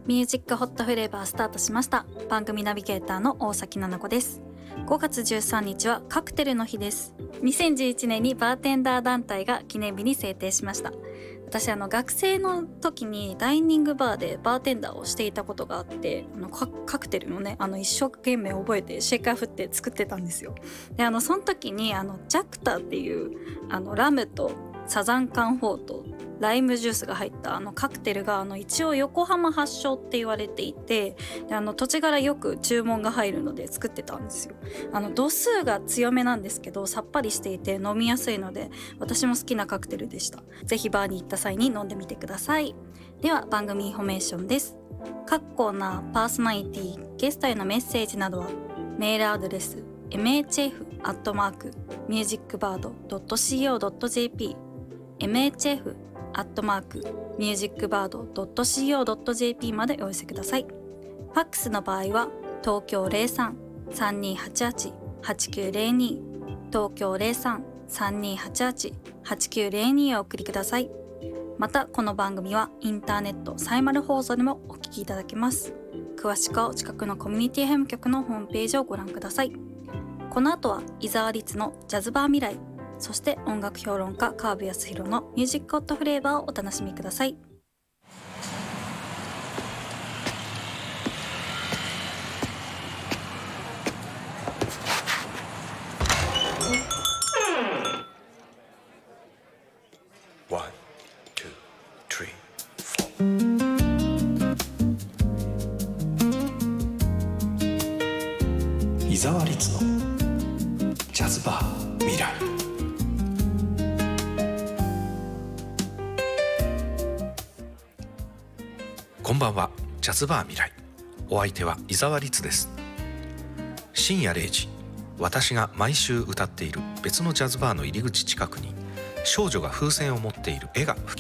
ミュージックホットフレーバースタートしました。番組ナビゲーターの大崎奈々子です。5月13日はカクテルの日です。2011年にバーテンダー団体が記念日に制定しました。私学生の時にダイニングバーでバーテンダーをしていたことがあって、カクテルのね一生懸命覚えてシェイカー振って作ってたんですよ。でその時にジャクタっていうラムとサザンカンフォーとライムジュースが入ったカクテルが一応横浜発祥って言われていて、で土地柄よく注文が入るので作ってたんですよ。度数が強めなんですけどさっぱりしていて飲みやすいので私も好きなカクテルでした。ぜひバーに行った際に飲んでみてください。では番組インフォメーションです。各コーナー、パーソナリティ、ゲストへのメッセージなどはメールアドレス mhf@musicbird.co.jp mhf@musicbird.co.jp までお寄せください。ファックスの場合は東京 03-3288-8902 東京 03-3288-8902 をお送りください。またこの番組はインターネットサイマル放送でもお聞きいただけます。詳しくはお近くのコミュニティ FM 局のホームページをご覧ください。この後は伊沢律のジャズバー未来、そして音楽評論家川辺康弘のミュージックホットフレーバーをお楽しみください。 伊沢律のジャズバー未来。こんばんは。ジャズバー未来、お相手は伊沢律です。深夜0時、私が毎週歌っている別のジャズバーの入り口近くに少女が風船を持っている絵が吹き